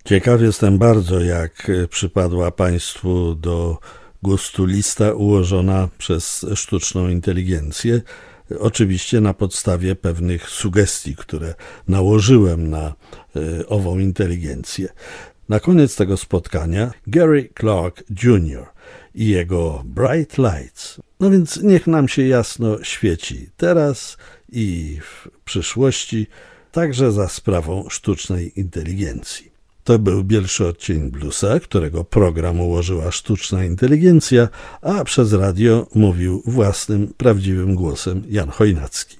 Ciekaw jestem bardzo, jak przypadła Państwu do gustu lista ułożona przez sztuczną inteligencję. Oczywiście na podstawie pewnych sugestii, które nałożyłem na ową inteligencję. Na koniec tego spotkania Gary Clark Jr. i jego Bright Lights. No więc niech nam się jasno świeci teraz i w przyszłości, także za sprawą sztucznej inteligencji. To był pierwszy odcień Bluesa, którego program ułożyła sztuczna inteligencja, a przez radio mówił własnym, prawdziwym głosem Jan Chojnacki.